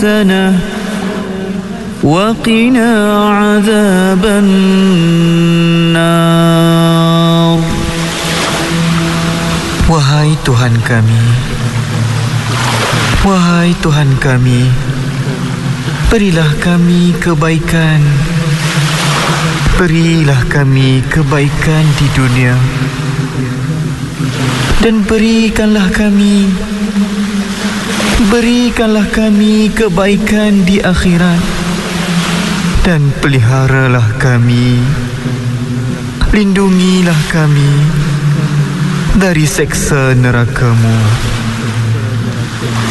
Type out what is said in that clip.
حسنة وقنا عذاب النار. Wahai Tuhan kami, wahai Tuhan kami, berilah kami kebaikan. Berilah kami kebaikan di dunia, dan berikanlah kami kebaikan di akhirat, dan peliharalah kami, lindungilah kami dari seksa neraka-Mu.